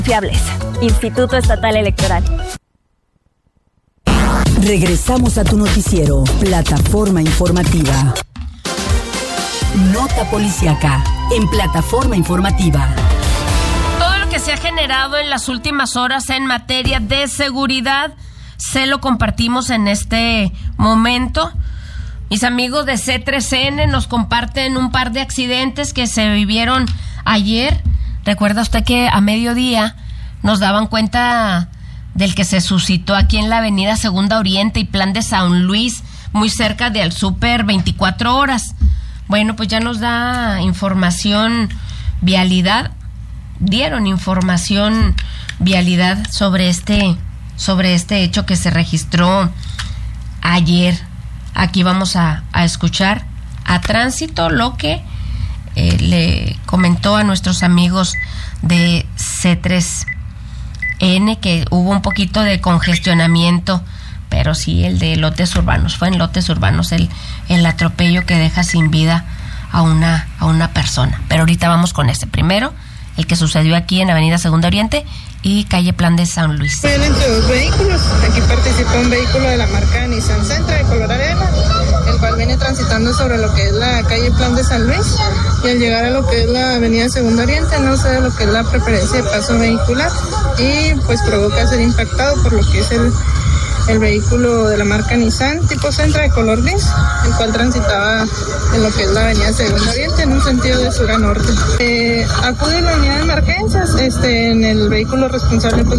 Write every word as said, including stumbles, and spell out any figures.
Fiables. Instituto Estatal Electoral. Regresamos a tu noticiero, Plataforma Informativa. Nota policíaca en Plataforma Informativa. Todo lo que se ha generado en las últimas horas en materia de seguridad se lo compartimos en este momento. Mis amigos de C tres N nos comparten un par de accidentes que se vivieron ayer. ¿Recuerda usted que a mediodía nos daban cuenta del que se suscitó aquí en la avenida Segunda Oriente y Plan de San Luis, muy cerca del Súper veinticuatro horas? Bueno, pues ya nos da información Vialidad, dieron información Vialidad sobre este, sobre este hecho que se registró ayer. Aquí vamos a, a escuchar a Tránsito lo que eh, le comentó a nuestros amigos de C tres N, que hubo un poquito de congestionamiento, pero sí el de lotes urbanos, fue en lotes urbanos el, el atropello que deja sin vida a una, a una persona. Pero ahorita vamos con este. Primero, el que sucedió aquí en Avenida Segunda Oriente y calle Plan de San Luis. Fue entre dos vehículos. Aquí participó un vehículo de la marca Nissan Sentra de color arena, el cual viene transitando sobre lo que es la calle Plan de San Luis, y al llegar a lo que es la Avenida Segunda Oriente no cede lo que es la preferencia de paso vehicular y pues provoca ser impactado por lo que es el el vehículo de la marca Nissan tipo Sentra de color gris, el cual transitaba en lo que es la avenida Segunda Oriente en un sentido de sur a norte. Eh, acude la unidad de emergencias, este, en el vehículo responsable pues